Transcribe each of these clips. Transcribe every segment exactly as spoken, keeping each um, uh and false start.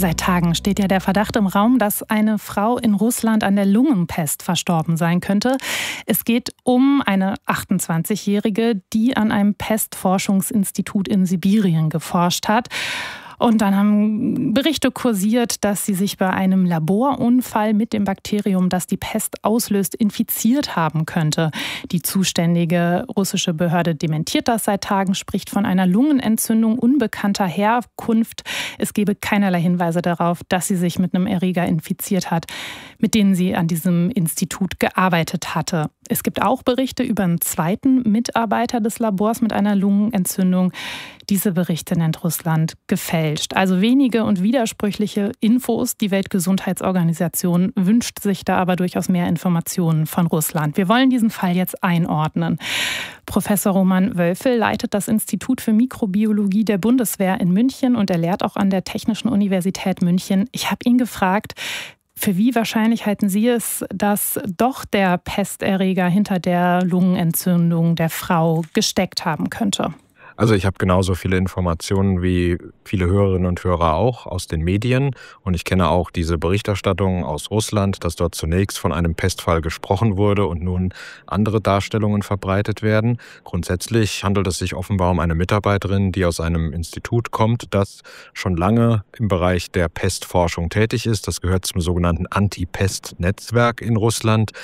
Seit Tagen steht ja der Verdacht im Raum, dass eine Frau in Russland an der Lungenpest verstorben sein könnte. Es geht um eine achtundzwanzigjährige, die an einem Pestforschungsinstitut in Sibirien geforscht hat. Und dann haben Berichte kursiert, dass sie sich bei einem Laborunfall mit dem Bakterium, das die Pest auslöst, infiziert haben könnte. Die zuständige russische Behörde dementiert das seit Tagen, spricht von einer Lungenentzündung unbekannter Herkunft. Es gebe keinerlei Hinweise darauf, dass sie sich mit einem Erreger infiziert hat, mit denen sie an diesem Institut gearbeitet hatte. Es gibt auch Berichte über einen zweiten Mitarbeiter des Labors mit einer Lungenentzündung. Diese Berichte nennt Russland gefälscht. Also wenige und widersprüchliche Infos. Die Weltgesundheitsorganisation wünscht sich da aber durchaus mehr Informationen von Russland. Wir wollen diesen Fall jetzt einordnen. Professor Roman Wölfel leitet das Institut für Mikrobiologie der Bundeswehr in München und er lehrt auch an der Technischen Universität München. Ich habe ihn gefragt, für wie wahrscheinlich halten Sie es, dass doch der Pesterreger hinter der Lungenentzündung der Frau gesteckt haben könnte? Also ich habe genauso viele Informationen wie viele Hörerinnen und Hörer auch aus den Medien. Und ich kenne auch diese Berichterstattung aus Russland, dass dort zunächst von einem Pestfall gesprochen wurde und nun andere Darstellungen verbreitet werden. Grundsätzlich handelt es sich offenbar um eine Mitarbeiterin, die aus einem Institut kommt, das schon lange im Bereich der Pestforschung tätig ist. Das gehört zum sogenannten Anti-Pest-Netzwerk in Russland,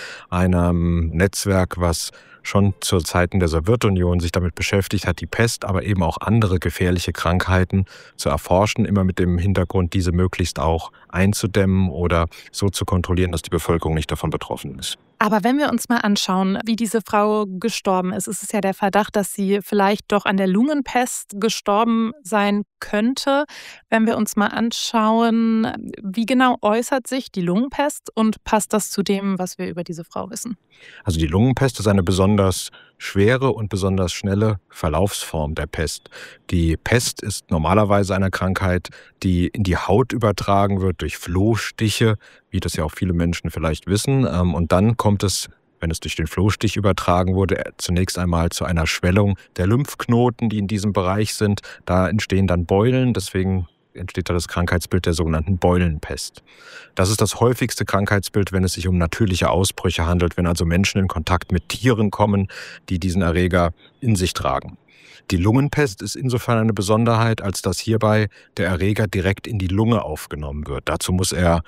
einem Netzwerk, was schon zu Zeiten der Sowjetunion sich damit beschäftigt hat, die Pest, aber eben auch andere gefährliche Krankheiten zu erforschen, immer mit dem Hintergrund, diese möglichst auch einzudämmen oder so zu kontrollieren, dass die Bevölkerung nicht davon betroffen ist. Aber wenn wir uns mal anschauen, wie diese Frau gestorben ist, ist es ja der Verdacht, dass sie vielleicht doch an der Lungenpest gestorben sein könnte. Wenn wir uns mal anschauen, wie genau äußert sich die Lungenpest und passt das zu dem, was wir über diese Frau wissen? Also die Lungenpest ist eine besonders schwere und besonders schnelle Verlaufsform der Pest. Die Pest ist normalerweise eine Krankheit, die in die Haut übertragen wird durch Flohstiche, wie das ja auch viele Menschen vielleicht wissen. Und dann kommt es, wenn es durch den Flohstich übertragen wurde, zunächst einmal zu einer Schwellung der Lymphknoten, die in diesem Bereich sind. Da entstehen dann Beulen, deswegen entsteht da das Krankheitsbild der sogenannten Beulenpest. Das ist das häufigste Krankheitsbild, wenn es sich um natürliche Ausbrüche handelt, wenn also Menschen in Kontakt mit Tieren kommen, die diesen Erreger in sich tragen. Die Lungenpest ist insofern eine Besonderheit, als dass hierbei der Erreger direkt in die Lunge aufgenommen wird. Dazu muss er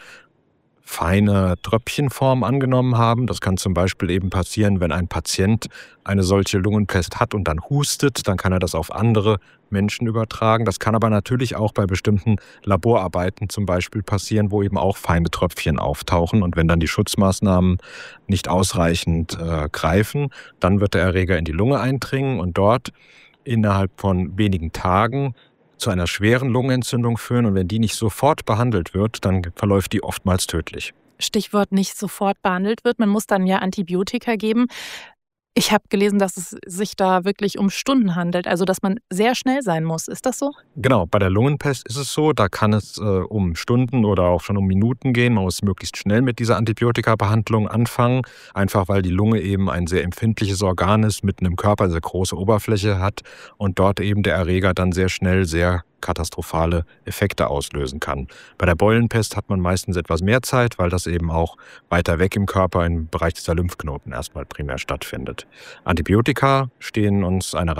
feine Tröpfchenform angenommen haben. Das kann zum Beispiel eben passieren, wenn ein Patient eine solche Lungenpest hat und dann hustet, dann kann er das auf andere Menschen übertragen. Das kann aber natürlich auch bei bestimmten Laborarbeiten zum Beispiel passieren, wo eben auch feine Tröpfchen auftauchen. Und wenn dann die Schutzmaßnahmen nicht ausreichend äh, greifen, dann wird der Erreger in die Lunge eindringen und dort innerhalb von wenigen Tagen zu einer schweren Lungenentzündung führen. Und wenn die nicht sofort behandelt wird, dann verläuft die oftmals tödlich. Stichwort nicht sofort behandelt wird. Man muss dann ja Antibiotika geben. Ich habe gelesen, dass es sich da wirklich um Stunden handelt, also dass man sehr schnell sein muss. Ist das so? Genau, bei der Lungenpest ist es so, da kann es äh, um Stunden oder auch schon um Minuten gehen. Man muss möglichst schnell mit dieser Antibiotikabehandlung anfangen, einfach weil die Lunge eben ein sehr empfindliches Organ ist, mit einem Körper eine sehr große Oberfläche hat und dort eben der Erreger dann sehr schnell sehr katastrophale Effekte auslösen kann. Bei der Beulenpest hat man meistens etwas mehr Zeit, weil das eben auch weiter weg im Körper im Bereich dieser Lymphknoten erstmal primär stattfindet. Antibiotika stehen uns eine